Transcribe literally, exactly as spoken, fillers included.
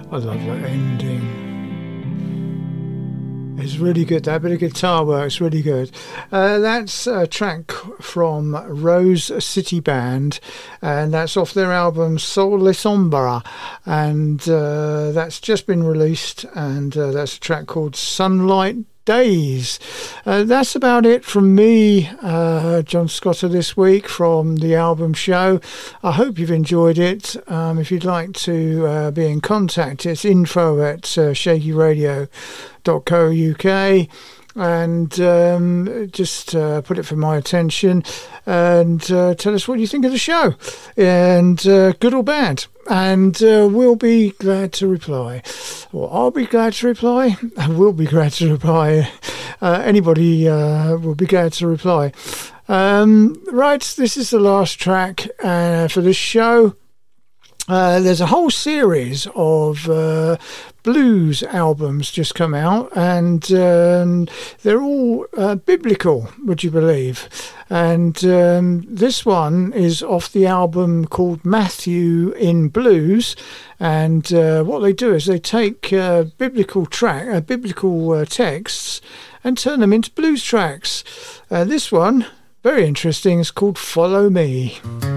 I love that ending. It's really good. That bit of guitar work's really good. Uh, that's a track from Rose City Band, and that's off their album Sol Le Sombra, and uh, that's just been released, and uh, that's a track called Sunlight Days. Uh, that's about it from me, uh, John Scotter, this week from the album show. I hope you've enjoyed it. Um, if you'd like to uh, be in contact, it's info at uh, shaky radio dot co dot uk, and um, just uh, put it for my attention, and uh, tell us what you think of the show, and uh, good or bad, and uh, we'll be glad to reply, or I'll be glad to reply, and we'll be glad to reply. Uh, anybody uh, will be glad to reply. Um, right, this is the last track uh, for this show. Uh, there's a whole series of uh, blues albums just come out, and um, they're all uh, biblical, would you believe? And um, this one is off the album called Matthew in Blues, and uh, what they do is they take uh, biblical track, uh, biblical uh, texts and turn them into blues tracks. Uh, this one, very interesting, is called Follow Me.